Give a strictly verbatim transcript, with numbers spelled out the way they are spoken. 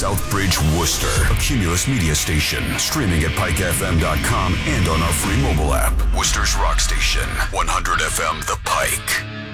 Southbridge, Worcester. A Cumulus Media station. Streaming at pike f m dot com and on our free mobile app. Worcester's Rock Station. one hundred F M The Pike.